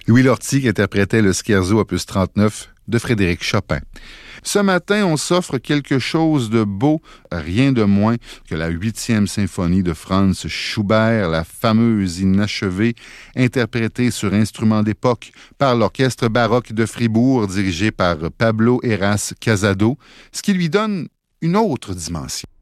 Louis Lortie qui interprétait le Scherzo opus 39 de Frédéric Chopin. Ce matin, on s'offre quelque chose de beau, rien de moins que la 8e symphonie de Franz Schubert, la fameuse inachevée, interprétée sur instrument d'époque par l'orchestre baroque de Fribourg dirigé par Pablo Heras Casado, ce qui lui donne une autre dimension.